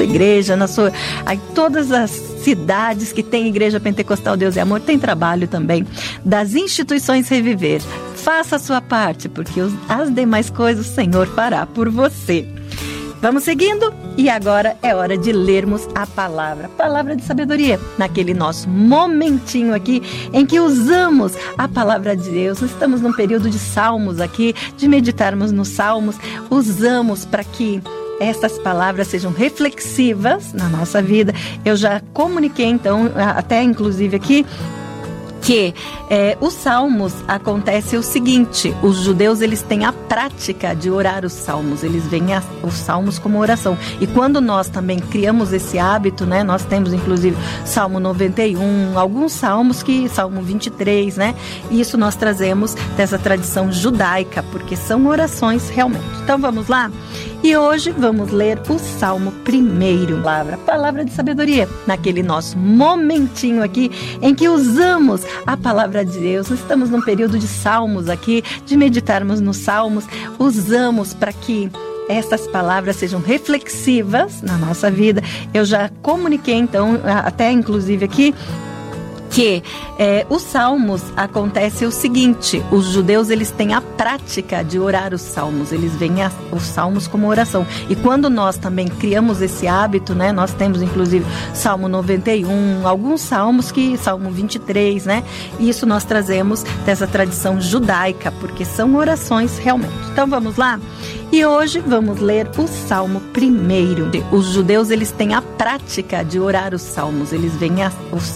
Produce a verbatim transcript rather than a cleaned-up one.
sua igreja, na sua, aí, todas as cidades que tem Igreja Pentecostal Deus e Amor, tem trabalho também das instituições Reviver. Faça a sua parte, porque os, as demais coisas o Senhor fará por você. Vamos seguindo? E agora é hora de lermos a palavra, palavra de sabedoria, naquele nosso momentinho aqui em que usamos a palavra de Deus. Nós estamos num período de salmos aqui, de meditarmos nos salmos, usamos para que essas palavras sejam reflexivas na nossa vida. Eu já comuniquei então, até inclusive aqui, que é, os salmos acontece o seguinte: os judeus eles têm a prática de orar os salmos, eles veem a, os salmos como oração, e quando nós também criamos esse hábito, né, nós temos inclusive Salmo noventa e um, alguns salmos que, Salmo vinte e três, né, e isso nós trazemos dessa tradição judaica, porque são orações realmente. Então vamos lá? E hoje vamos ler o Salmo primeiro, palavra, palavra de sabedoria, naquele nosso momentinho aqui em que usamos a palavra de Deus. Nós estamos num período de salmos aqui, de meditarmos nos salmos, usamos para que essas palavras sejam reflexivas na nossa vida. Eu já comuniquei então, até inclusive aqui, que é, os salmos acontece o seguinte: os judeus eles têm a prática de orar os salmos, eles veem a, os salmos como oração, e quando nós também criamos esse hábito, né, nós temos inclusive Salmo noventa e um, alguns salmos que, Salmo vinte e três, né, e isso nós trazemos dessa tradição judaica, porque são orações realmente. Então vamos lá? E hoje vamos ler o Salmo primeiro. Os judeus eles têm a prática de orar os salmos, eles veem a, os